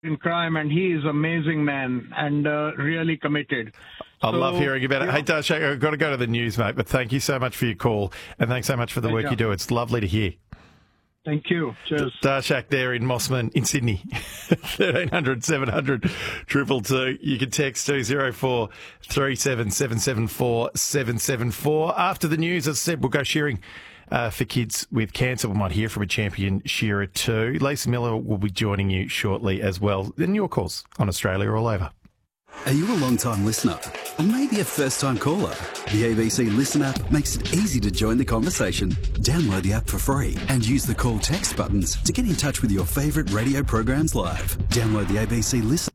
in crime, and he is an amazing man and really committed. I love hearing about it. Hey, Darshak, I've got to go to the news, mate, but thank you so much for your call, and thanks so much for the work you do. It's lovely to hear. Thank you. Cheers. Darshak there in Mossman in Sydney. 1300 700 222. You can text 204 37774 774. After the news, as I said, we'll go shearing for kids with cancer. We might hear from a champion shearer too. Lisa Miller will be joining you shortly as well. Then your calls on Australia All Over. Are you a long-time listener? Or maybe a first-time caller? The ABC Listen app makes it easy to join the conversation. Download the app for free and use the call text buttons to get in touch with your favourite radio programs live. Download the ABC Listen